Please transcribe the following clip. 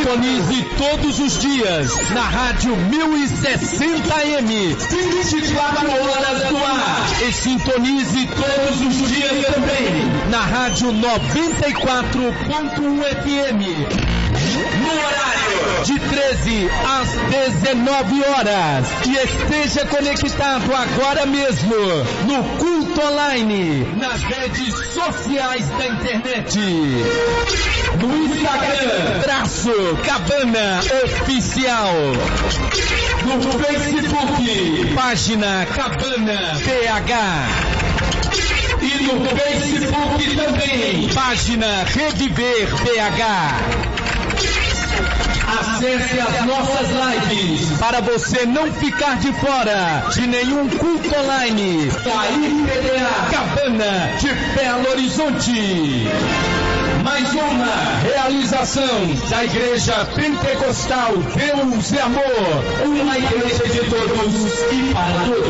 Sintonize todos os dias na Rádio 1060M, 24 horas no ar. E sintonize todos os dias também na Rádio 94.1 FM. No horário de 13 às 19 horas. E esteja conectado agora mesmo no Culto Online, nas redes sociais da internet. No Instagram, Cabana Oficial. No Facebook, página Cabana PH. E no Facebook também, página Reviver PH. Acesse as nossas lives para você não ficar de fora de nenhum culto online da IPDA Cabana de Belo Horizonte. Mais uma realização da Igreja Pentecostal Deus e Amor, uma igreja de todos e para todos.